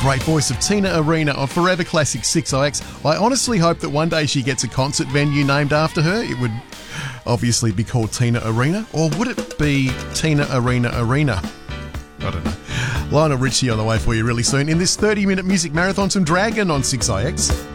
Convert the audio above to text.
great voice of Tina Arena on Forever Classic 6IX. I honestly hope that one day she gets a concert venue named after her. It would obviously be called Tina Arena, or would it be Tina Arena Arena? I don't know. Lionel Richie on the way for you really soon in this 30-minute music marathon from Dragon on 6IX.